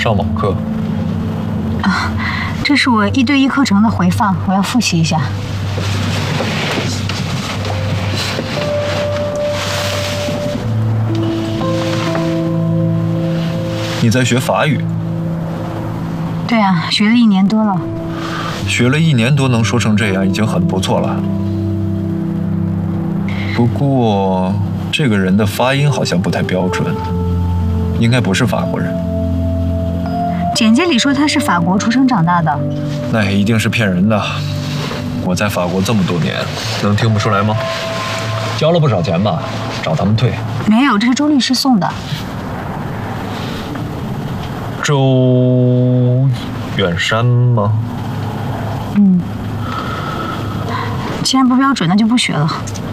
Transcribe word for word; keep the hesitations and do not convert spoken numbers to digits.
上网课。 啊，这是我一对一课程的回放，我要复习一下。 你在学法语？ 对啊，学了一年多了。 学了一年多，能说成这样已经很不错了。不过，这个人的发音好像不太标准，应该不是法国人。 简介里说他是法国出生长大的， 那也一定是骗人的。我在法国这么多年，能听不出来吗？交了不少钱吧，找他们退。 没有，这是周律师送的。 周远山吗？ 嗯，既然不标准，那就不学了。